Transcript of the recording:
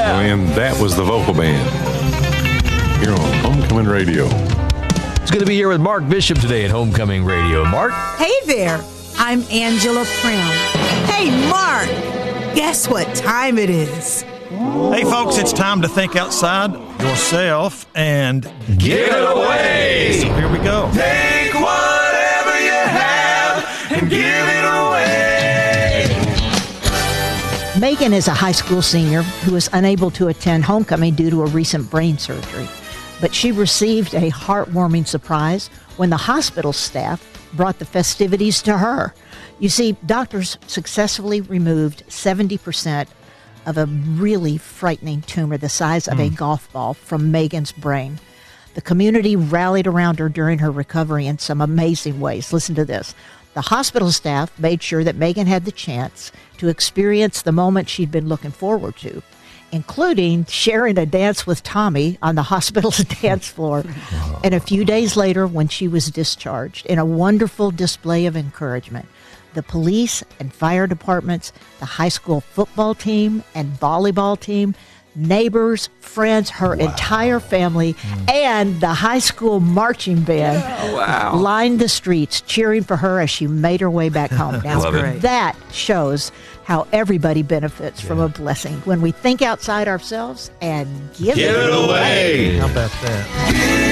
Yeah. And that was the vocal band here on Homecoming Radio. It's good to be here with Mark Bishop today at Homecoming Radio. Mark? Hey there, I'm Angela Prim. Hey, Mark, guess what time it is? Hey, folks, it's time to think outside yourself and Give it away! So here we go. Take whatever you have and give it away. Megan is a high school senior who was unable to attend homecoming due to a recent brain surgery. But she received a heartwarming surprise when the hospital staff brought the festivities to her. You see, doctors successfully removed 70% of a really frightening tumor the size of a golf ball from Megan's brain. The community rallied around her during her recovery in some amazing ways. Listen to this. The hospital staff made sure that Megan had the chance to experience the moment she'd been looking forward to, including sharing a dance with Tommy on the hospital's dance floor. And a few days later, when she was discharged, in a wonderful display of encouragement, the police and fire departments, the high school football team and volleyball team, neighbors, friends, her entire family, and the high school marching band lined the streets cheering for her as she made her way back home. Now, that shows how everybody benefits from a blessing when we think outside ourselves and give it away. How about that?